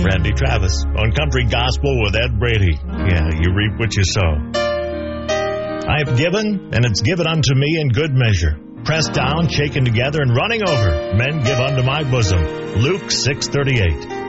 Randy Travis on Country Gospel with Ed Brady. Yeah, you reap what you sow. I have given, and it's given unto me in good measure. Pressed down, shaken together, and running over. Men give unto my bosom. Luke 6:38.